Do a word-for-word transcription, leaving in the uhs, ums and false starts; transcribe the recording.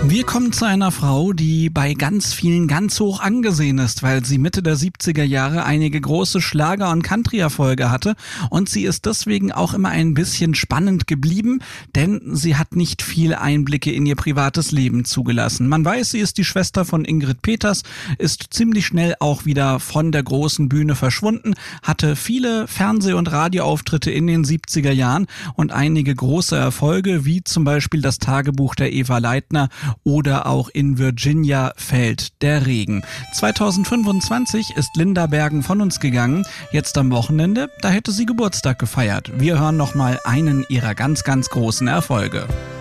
Wir kommen zu einer Frau, die bei ganz vielen ganz hoch angesehen ist, weil sie Mitte der siebziger Jahre einige große Schlager- und Country-Erfolge hatte, und sie ist deswegen auch immer ein bisschen spannend geblieben, denn sie hat nicht viel Einblicke in ihr privates Leben zugelassen. Man weiß, sie ist die Schwester von Ingrid Peters, ist ziemlich schnell auch wieder von der großen Bühne verschwunden, hatte viele Fernseh- und Radioauftritte in den siebziger Jahren und einige große Erfolge, wie zum Beispiel das Tagebuch der Eva Leitner oder auch In Virginia fällt der Regen. zweitausendfünfundzwanzig ist Linda Bergen von uns gegangen. Jetzt am Wochenende, da hätte sie Geburtstag gefeiert. Wir hören nochmal einen ihrer ganz, ganz großen Erfolge.